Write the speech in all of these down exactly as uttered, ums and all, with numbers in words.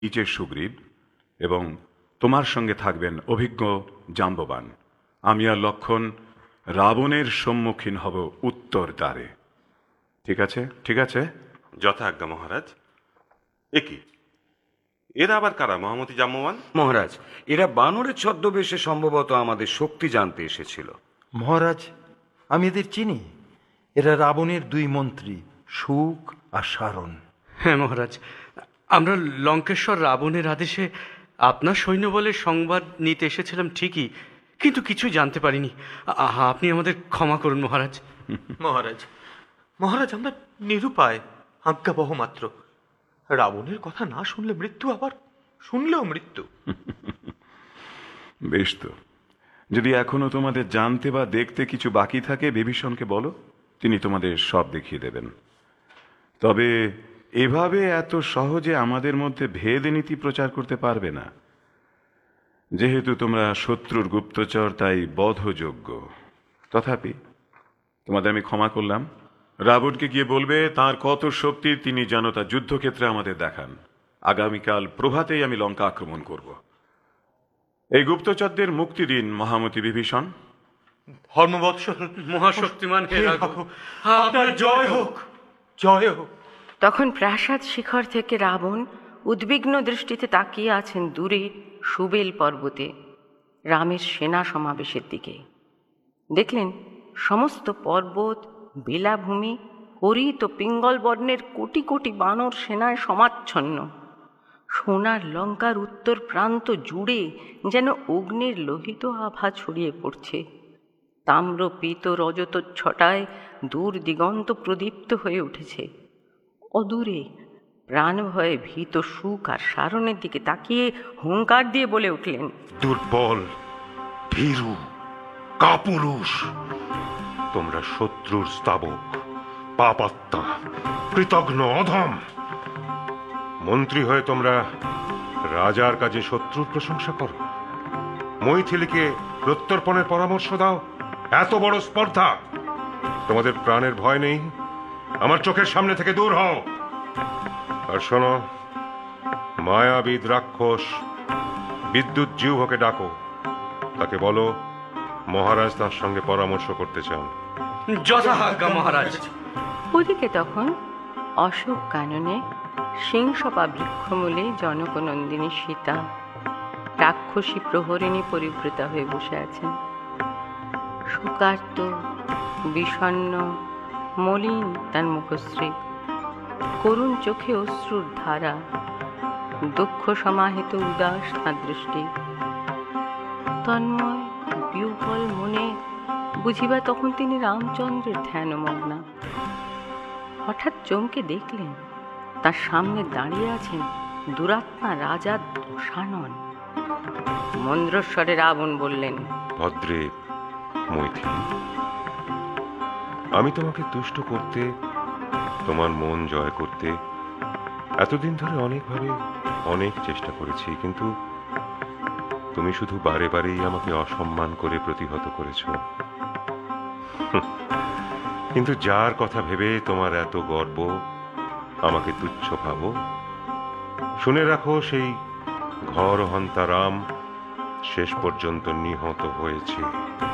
নিচের সুগ্রীব এবং তোমার সঙ্গে থাকবেন অভিজ্ঞ জাম্ববান। আমি আর লক্ষণ রাবণের সম্মুখীন হব উত্তর দ্বারে। ঠিক আছে? ঠিক আছে? যথাজ্ঞা মহারাজ। একি এরা আবার কারা মহামতি জাম্ববান? মহারাজ, এরা বানরের ছদ্মবেশে সম্ভবত আমাদের শক্তি জানতে এসেছিল। মহারাজ, আমি এদের চিনি। এরা রাবণের দুই মন্ত্রী, শুক আর সারণ। হ্যাঁ মহারাজ, আমরা লঙ্কেশ্বর রাবণের আদেশে আপনার সৈন্যবলের সংবাদ নিতে এসেছিলাম ঠিকই, কিন্তু কিছু জানতে পারিনি। আহা, আপনি আমাদের ক্ষমা করুন মহারাজ। মহারাজ মহারাজ আমরা নিরুপায়, আজ্ঞাবহ মাত্র। রাবণের কথা না শুনলে মৃত্যু, আবার শুনলেও মৃত্যু। বেশ তো, যদি এখনো তোমাদের জানতে বা দেখতে কিছু বাকি থাকে বিভীষণকে বলো, তিনি তোমাদের সব দেখিয়ে দেবেন। তবে এভাবে এত সহজে আমাদের মধ্যে ভেদ নীতি প্রচার করতে পারবে না। যেহেতু তোমরা শত্রুর গুপ্তচর, তাই বধযোগ্য। তথাপি তোমাদের আমি ক্ষমা করলাম। রাবণকে গিয়ে বলবে তার কত শক্তি তিনি যেন তা যুদ্ধক্ষেত্রে আমাদের দেখান। আগামীকাল প্রভাতেই আমি লঙ্কা আক্রমণ করব। এই গুপ্তচরদের মুক্তি দিন মহামতি বিভীষণ। ধর্মবৎসল মহাশক্তিমান হে রাঘব, আপনার জয় হোক, জয় হোক। তখন প্রাসাদ শিখর থেকে রাবণ উদ্বিগ্ন দৃষ্টিতে তাকিয়ে আছেন দূরে সুবেল পর্বতে রামের সেনা সমাবেশের দিকে। দেখলেন সমস্ত পর্বত, বেলাভূমি হরিত ও পিঙ্গল বর্ণের কোটি কোটি বানর সেনায় সমাচ্ছন্ন। সোনার লঙ্কার উত্তর প্রান্ত জুড়ে যেন অগ্নির লোহিত আভা ছড়িয়ে পড়ছে। তাম্র পীত রজত ছটায় দূর দিগন্ত প্রদীপ্ত হয়ে উঠেছে। অদূরে প্রাণ ভয়ে ভীত শুক আর সারণের দিকে তাকিয়ে হুঙ্কার দিয়ে বলে উঠলেন, দুর্বল, ভীরু, কাপুরুষ, তোমরা শত্রুর স্তাবক, পাপাত্মা, কৃতঘ্ন, অধম। মন্ত্রী হয়ে তোমরা রাজার কাজে শত্রুর প্রশংসা করো, মৈথিলীকে প্রত্যর্পণের পরামর্শ দাও। এত বড় স্পর্ধা! তোমাদের প্রাণের ভয় নেই? আমার চোখের সামনে থেকে দূর হও। আর শোনো, মায়াবিদ রাক্ষস বিদ্যুৎ জিহ্বকে ডাকো। তাকে বলো মহারাজ তার সঙ্গে পরামর্শ করতে চান। যথাজ্ঞা মহারাজ। ওদিকে তখন অশোক কাননে সিংসপা বৃক্ষমূলে জনকনন্দিনী সীতা রাক্ষসী প্রহরিণী পরিবৃতা হয়ে বসে আছেন। শোকার্ত, বিষণ্ণ, মলিন তার মুখশ্রী, করুণ চোখে অশ্রুর ধারা, দুঃখ সমাহিত উদাস তাঁর দৃষ্টি। তন্ময় বিহ্বল মনে বুঝিবা তখন তিনি রামচন্দ্রের ধ্যানমগ্না। হঠাৎ চমকে দেখলেন তার সামনে দাঁড়িয়ে আছেন দুরাত্মা রাজা দশানন। মন্দ্রস্বরে রাবণ বললেন, ভদ্রেব, মৈথিলী, আমি তোমাকে তুষ্ট করতে, তোমার মন জয় করতে এতদিন ধরে অনেকভাবে অনেক চেষ্টা করেছি, কিন্তু তুমি শুধু বারে বারেই আমাকে অসম্মান করে প্রতিহত করেছ। কিন্তু যার কথা ভেবে তোমার এত গর্ব, আমাকে তুচ্ছ ভাবো, শুনে রাখো সেই ঘর হন্তা রাম শেষ পর্যন্ত নিহত হয়েছে।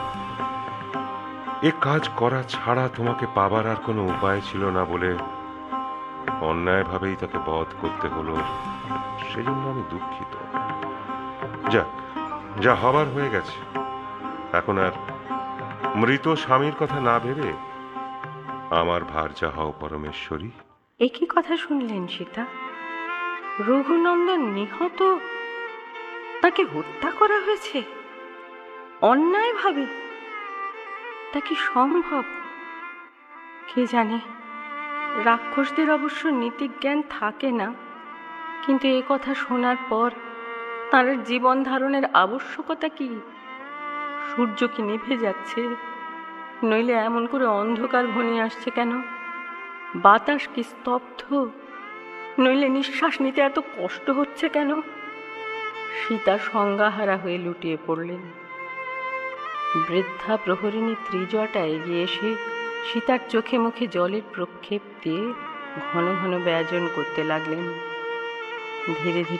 এ কাজ করা ছাড়া তোমাকে পাবার আর কোনো উপায় ছিল না বলে অন্যায়ভাবেই তাকে বধ করতে হলো। সেজন্য আমি দুঃখিত। যাক, যা হবার হয়ে গেছে। এখন আর মৃত স্বামীর কথা না ভেবে আমার ভার যা হও পরমেশ্বরী। একই কথা শুনলেন সীতা? রঘুনন্দন নিহত, তাকে হত্যা করা হয়েছে অন্যায়ভাবে? তা কি সম্ভব? কে জানে। রাক্ষসদের অবশ্য নীতিজ্ঞান থাকে না, কিন্তু এ কথা শোনার পর তার জীবন ধারণের আবশ্যকতা কি? সূর্য কি নিভে যাচ্ছে? নইলে এমন করে অন্ধকার ঘনিয়ে আসছে কেন? বাতাস কি স্তব্ধ? নইলে নিঃশ্বাস নিতে এত কষ্ট হচ্ছে কেন? সীতা সংজ্ঞাহারা হয়ে লুটিয়ে পড়লেন। বৃদ্ধা প্রহরিণী ত্রিজটা এগিয়ে এসে সীতার চোখে মুখে জলের প্রক্ষেপ দিয়ে ঘন ঘন ব্যজন করতে লাগলেন। ধীরে ধীরে